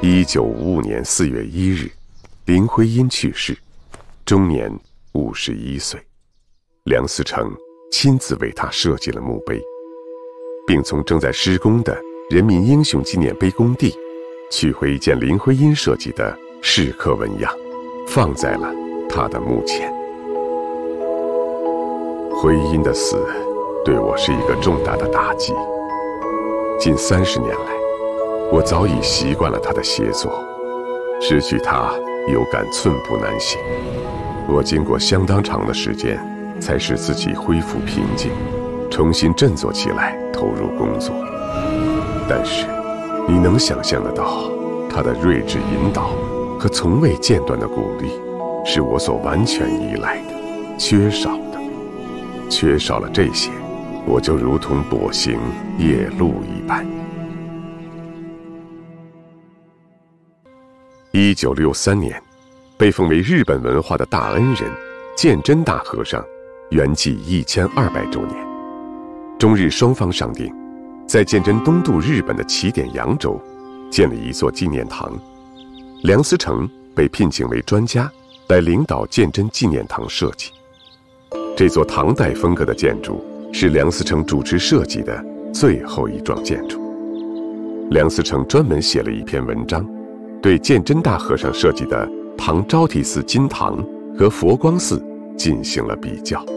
1955年4月1日，林徽因去世，终年51岁。梁思成亲自为她设计了墓碑，并从正在施工的人民英雄纪念碑工地取回一件林徽因设计的石刻纹样，放在了她的墓前。徽因的死对我是一个重大的打击。近30年来，我早已习惯了她的协作，失去她有感寸步难行。我经过相当长的时间才使自己恢复平静，重新振作起来，投入工作。但是你能想象得到，她的睿智引导和从未间断的鼓励是我所完全依赖的，缺少的。缺少了这些，我就如同跛行夜路一般。1963年，被奉为日本文化的大恩人鉴真大和尚圆寂1200周年，中日双方商定，在鉴真东渡日本的起点扬州建立一座纪念堂。梁思成被聘请为专家来领导鉴真纪念堂设计。这座唐代风格的建筑是梁思成主持设计的最后一幢建筑。梁思成专门写了一篇文章，对鉴真大和尚设计的唐招提寺金堂和佛光寺进行了比较。